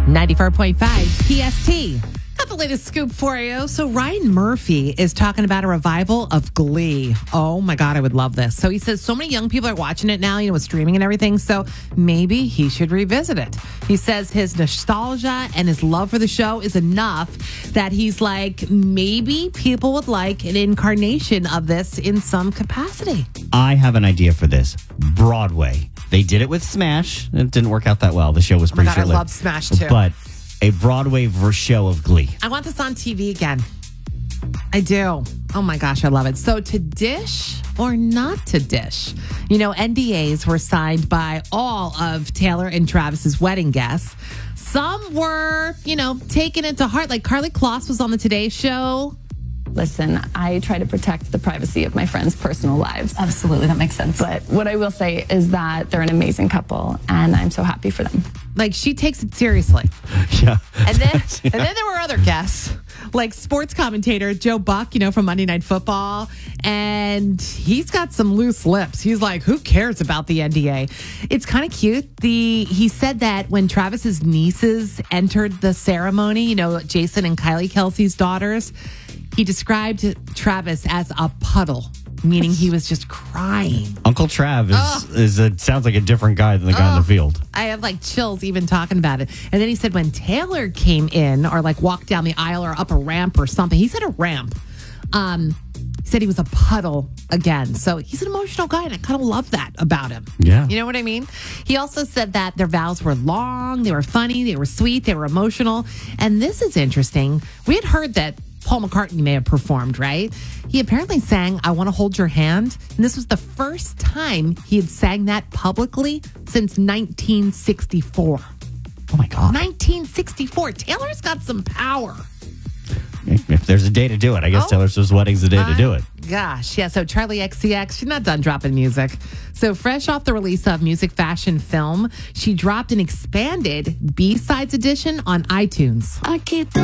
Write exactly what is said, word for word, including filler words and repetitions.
ninety-four point five P S T. Got the latest scoop for you. So Ryan Murphy is talking about a revival of Glee. Oh my God, I would love this. So he says so many young people are watching it now, you know, with streaming and everything. So maybe he should revisit it. He says his nostalgia and his love for the show is enough that he's like, maybe people would like an incarnation of this in some capacity. I have an idea for this. Broadway. They did it with Smash. It didn't work out that well. The show was pretty Oh my God, short-lived. I love Smash too. But a Broadway verse show of Glee. I want this on T V again. I do. Oh my gosh, I love it. So to dish or not to dish? You know, N D As were signed by all of Taylor and Travis's wedding guests. Some were, you know, taken it to heart. Like Carly Kloss was on the Today Show. Listen, I try to protect the privacy of my friends' personal lives. Absolutely, that makes sense. But what I will say is that they're an amazing couple, and I'm so happy for them. Like, she takes it seriously. Yeah. And then and then there were other guests, like sports commentator Joe Buck, you know, from Monday Night Football. And he's got some loose lips. He's like, who cares about the N D A? It's kind of cute. The He said that when Travis's nieces entered the ceremony, you know, Jason and Kylie Kelsey's daughters, he described Travis as a puddle, meaning he was just crying. Uncle Trav is, Oh. is a, sounds like a different guy than the guy Oh. in the field. I have like chills even talking about it. And then he said when Taylor came in or like walked down the aisle or up a ramp or something, he said a ramp. Um, he said he was a puddle again. So he's an emotional guy, and I kind of love that about him. Yeah. You know what I mean? He also said that their vows were long, they were funny, they were sweet, they were emotional. And this is interesting. We had heard that Paul McCartney may have performed, right? He apparently sang I Want to Hold Your Hand. And this was the first time he had sang that publicly since nineteen sixty-four. Oh, my God. nineteen sixty-four. Taylor's got some power. If there's a day to do it, I guess Oh. Taylor Swift's wedding's the day to do it. Gosh, yeah. So Charlie X C X, she's not done dropping music. So fresh off the release of Music Fashion Film, she dropped an expanded B-Sides edition on iTunes. I keep